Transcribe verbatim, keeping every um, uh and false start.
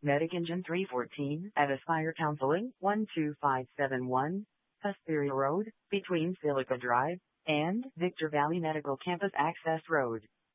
Medic Engine three fourteen at Aspire Counseling, one two five seven one, Hesperia Road, between Silica Drive and Victor Valley Medical Campus Access Road.